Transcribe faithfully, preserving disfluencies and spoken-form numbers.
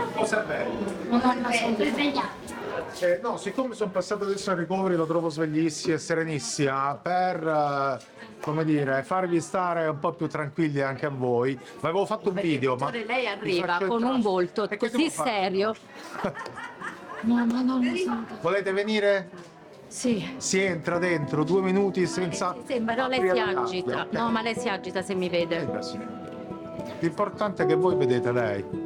Cosa è bello? Madonna, sono svegliata. Eh, no, siccome sono passato adesso al ricovero, lo trovo sveglissima e serenissima per, eh, come dire, farvi stare un po' più tranquilli anche a voi. Ma avevo fatto un video, ma... Dottore, lei vi arriva faccio con entrare. un volto E che così devo fare? serio. No, Madonna santa. Volete venire? Sì. Si entra dentro due minuti senza... Sì, però lei aprire si la agita. gabbia, ok? No, ma lei si agita se mi vede. Eh, sì. L'importante è che voi vedete lei.